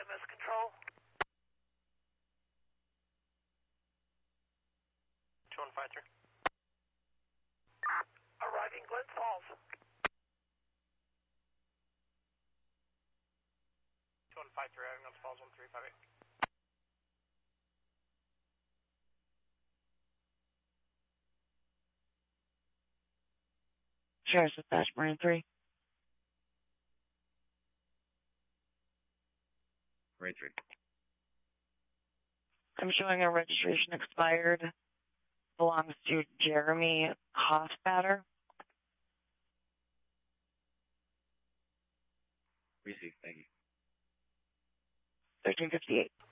EMS control. 2153. Arriving Glens Falls. 2153, arriving Glens Falls, 1358. Sheriff's Dispatch, Marine 3. Marine 3. I'm showing a registration expired. Belongs to Jeremy Hofstadter. Received, thank you. 1358.